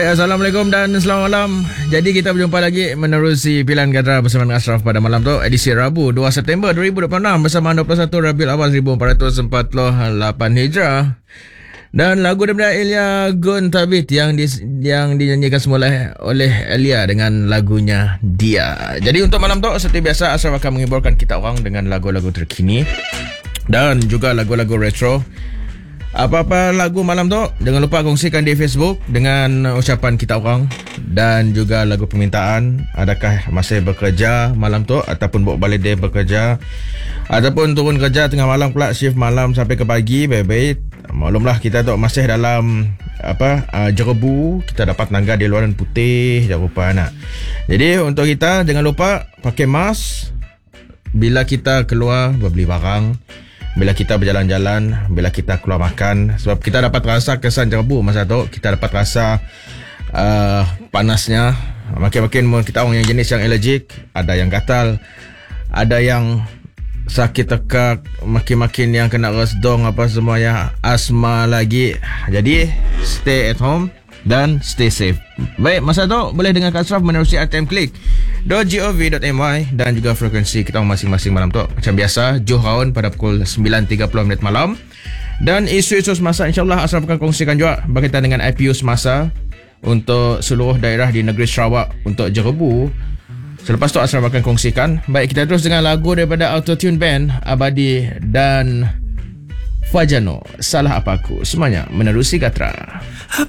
Assalamualaikum dan selamat malam. Jadi kita berjumpa lagi menerusi pilihan Gadra bersama dengan Ashraf pada malam tu, edisi Rabu 2 September 2026 bersama 21 Rabiul Awal 1448 Hijrah. Dan lagu daripada Elia Guntabit yang dinyanyikan semula oleh Elia dengan lagunya Dia. Jadi untuk malam tu seperti biasa Ashraf akan menghiburkan kita orang dengan lagu-lagu terkini dan juga lagu-lagu retro. Apa-apa lagu malam tu jangan lupa kongsikan di Facebook dengan ucapan kita orang dan juga lagu permintaan. Adakah masih bekerja malam tu ataupun bawa balik day bekerja ataupun turun kerja tengah malam pula, shift malam sampai ke pagi. Baik-baik, maklumlah kita tu masih dalam jerebu. Kita dapat nangga di luaran putih jangan lupa nak. Jadi untuk kita jangan lupa pakai mask bila kita keluar berbeli barang, bila kita berjalan-jalan, bila kita keluar makan, sebab kita dapat rasa kesan jerebu masa tu. Kita dapat rasa panasnya. Makin-makin kita orang yang jenis yang alergik, ada yang gatal, ada yang sakit tekak, makin-makin yang kena resdong apa semua ya, asma lagi. Jadi stay at home dan stay safe. Baik, masa tu boleh dengar Ashraf menerusi rtmclick.gov.my dan juga frekuensi kita masing-masing malam tu. Macam biasa, Johor pada pukul 9.30 malam. Dan isu-isu semasa insyaAllah Ashraf akan kongsikan juga berkaitan dengan IPU semasa untuk seluruh daerah di negeri Sarawak untuk jerebu. Selepas tu Ashraf akan kongsikan. Baik, kita terus dengan lagu daripada Autotune Band, Abadi dan Fajano, Salah Apa Aku. Semuanya menerusi Gatra.